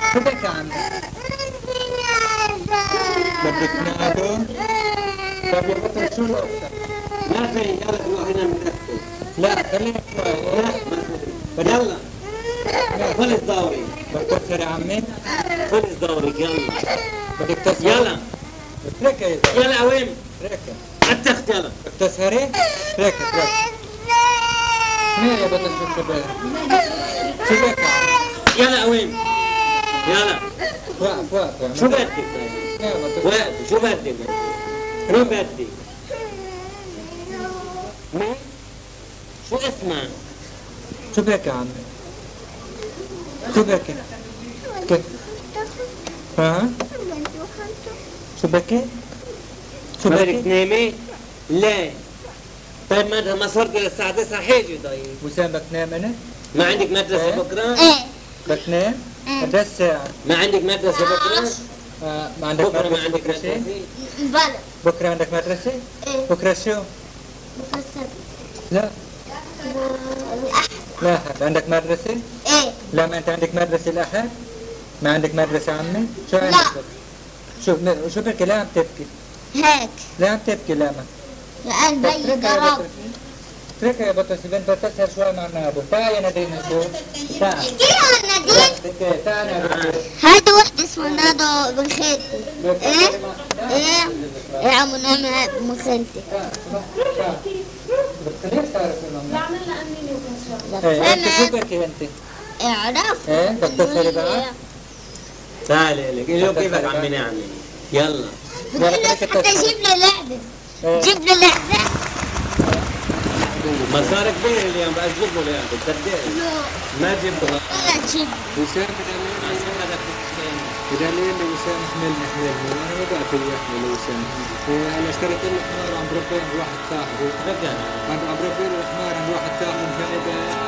شو بك عندك؟ بدك نادو؟ طب يا بطل شو وقتك؟ ما في يلا نروح هنا نركب. لا خليك شوي. لا ما في. يلا خلص دوري. بدك تسهر يا عمي؟ خلص دورك يلا. بدك تسهر؟ يلا اتركها يا زلمة. يلا وين؟ اتركها. عالتخت يلا. بدك تسهري؟ اتركها اتركها. مين يا بطل شو بك؟ شو بك يا عمي؟ يلا وين؟ يلا وقف وقف. شو بدك طيب؟ يا بطل. وقف شو بدك؟ مين بدك؟ مين؟ شو اسمك؟ شو بك يا عمي؟ شو بك؟ كيف؟ ها؟ شو بكي؟ شو بدك بكي؟ تنامي؟ ليه؟ طيب ما صرت للساعة 9 حاجة طيب. وسام بدك تنام انا؟ ما عندك مدرسة إيه؟ بكرة؟ بدك تنام؟ قديش ساعة؟ ما عندك مدرسة بكرة؟ ما عندك بكرة ما مدرسة عندك بكرة شيء؟ مدرسة؟ بلى بكرة عندك مدرسة؟ ايه بكرة شو؟ مفسر لا لا أحد عندك مدرسة؟ ايه لا ما أنت عندك مدرسة الأحد؟ ما عندك مدرسة عمي؟ شو لا. عندك؟ شو بكي لا عم تبكي؟ هيك لا عم تبكي لا ما لأن بي اتركها يا ضرب بطل اتركها يا بطل بنت بتسهر شوي مع نادو تعال يا نادين نشوف تعال كيف نادين؟ تعال نادو هيدي وحدة اسمها نادو بن خالتي ايه؟ ايه؟ ايه عمو نعمة بن خالتي ايه انت شو بكي انت؟ اعرف ايه بدك تسهري بقى؟ تعالي لك اليوم كيفك عمي نعمة؟ يلا بتقول لك حتى جيب لي لعبة إيه. جيب لي لعبة ما صار كبير اليوم بقى تجيب له لعبة صدقني ما جبته ولا تجيب وسام بدليل وسام حملني انا ما بقى يحمل وسام انا اشتريت له حمار عم بربيه عند واحد صاحبي رجعنا عم بربيه له حمار عند واحد صاحبي